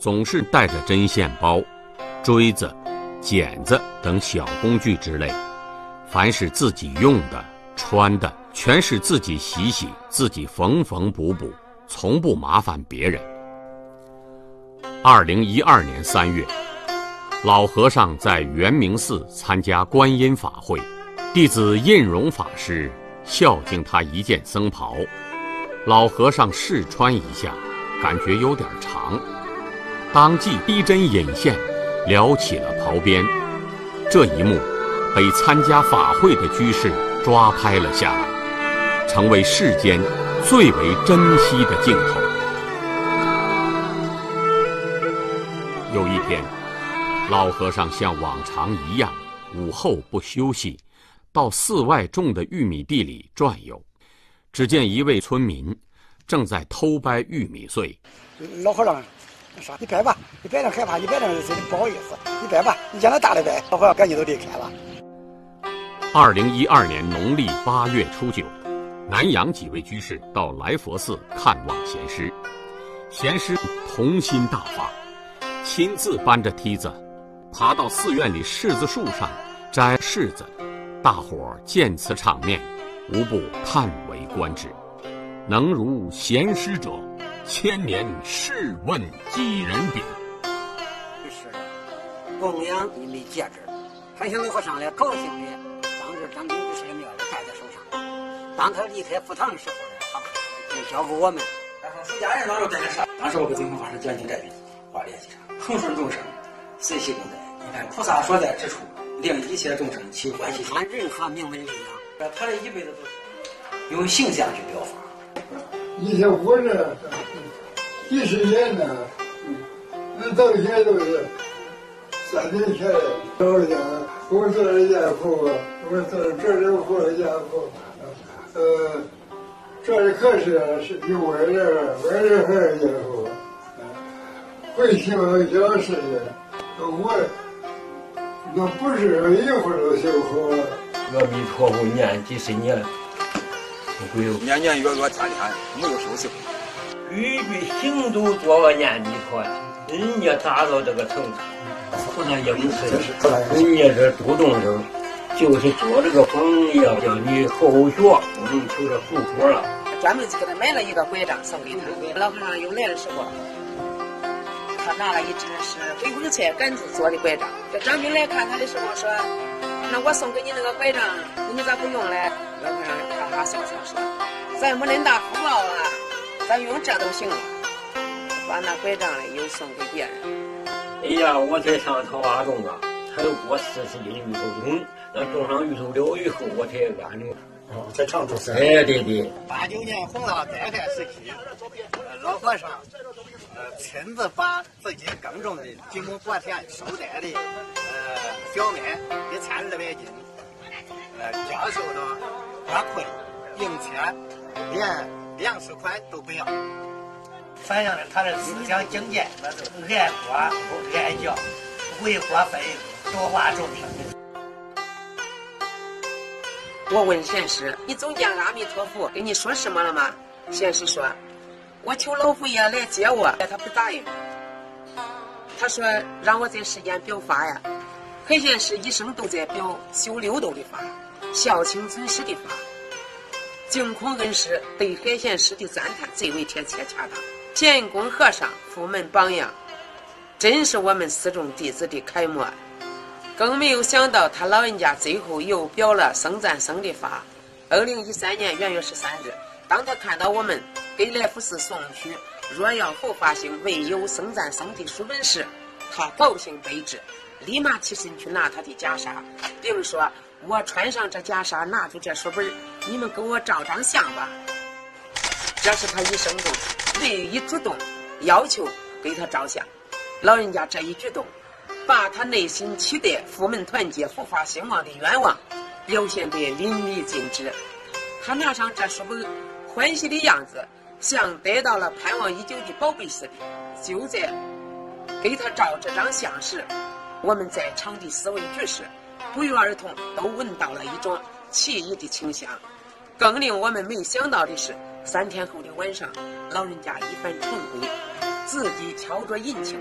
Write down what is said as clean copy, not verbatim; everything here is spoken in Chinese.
总是带着针线包、锥子、剪子等小工具之类，凡是自己用的、穿的，全是自己洗洗，自己缝缝补补，从不麻烦别人。2012年3月，老和尚在圆明寺参加观音法会，弟子印荣法师孝敬他一件僧袍，老和尚试穿一下，感觉有点长，当即逼针引线，撩起了袍边。这一幕被参加法会的居士抓拍了下来，成为世间最为珍惜的镜头。有一天，老和尚像往常一样，午后不休息，到寺外种的玉米地里转悠。只见一位村民正在偷掰玉米穗。 老和尚说：“你掰吧，你掰着害怕，你掰着不好意思，你掰吧，你让他大的掰。”老和尚赶紧都离开了。 2012年农历8月初9，南阳几位居士到来佛寺看望贤师，贤师童心大发，亲自搬着梯子爬到寺院里柿子树上摘柿子，大伙见此场面，无不叹为观止。能如贤师者，千年试问几人比？ 是供养你们戒指，还向老和尚来高兴的，当着张明居士的面戴在手上。当他离开佛堂的时候呢，他就交给我们。 出家人当时戴的啥？当时我给净空法师讲经这边画联系上，恒顺众生，随喜共在。你看菩萨所在之处，令一切众生起欢喜心。 他任何名闻利养， 他这一辈子都是用形象去表法。 以前我这几十年呢，那到现在都是3年前老人家，我做了家父，我做了这里活了家父，这里可是有我这还是家父，会希望小事的，我那不是一会儿都修好。 阿弥陀佛念几十年。 年年月月天天没有休息， 句句行都做个念弥陀，人家达到这个程度，不能应试，人家这主动生，就是做这个榜样，叫你后学，不能求这后果了。 专门给他买了一个拐杖送给他，老和尚又来的时候，他拿了一只是回光菜杆子做的拐杖。这张兵来看他的时候说：“那我送给你那个拐杖，你咋不用嘞？”老和尚哈哈笑笑说：“咱没恁大福报啊，咱用这都行了。”把那拐杖嘞又送给别人。 哎呀，我才上桃花种啊，才有过40斤芋头种，那种上芋头了以后，我才安定。 在常住寺。 哎，对对。 89年洪涝灾害时期，老和尚亲自把自己耕种的几亩薄田收摘的小麦1200斤，交收到花库里，并且连粮食款都不要。反映了他的思想境界，那就爱国爱教，为国分多化众生。 我问贤师：“你总见阿弥陀佛跟你说什么了吗？”贤师说：“我求老佛爷来接我，他不答应。他说让我在世间表法呀。海贤师一生都在表修六度的法，孝亲尊师的法。净空恩师对海贤师的赞叹最为贴切恰当。建功和尚佛门榜样，真是我们寺众弟子的楷模。更没有想到他老人家最后又表了僧赞僧的法。2013年元月13日，当他看到我们给来福寺送去若要佛法兴唯有僧赞僧的书本时，他高兴悲之，立马起身去拿他的袈裟，并说：“我穿上这袈裟，拿出这书本，你们跟我照张相吧。”这是他一生中唯一主动要求给他照相。老人家这一举动，把他内心期待佛门团结、佛法兴旺的愿望表现得淋漓尽致。他拿上这书本，欢喜的样子像得到了盼望已久的宝贝似的。就在给他照这张相时，我们在场的4位居士不约而同都闻到了一种奇异的清香。更令我们没想到的是，3天后的晚上，老人家一番重归，自己敲着引磬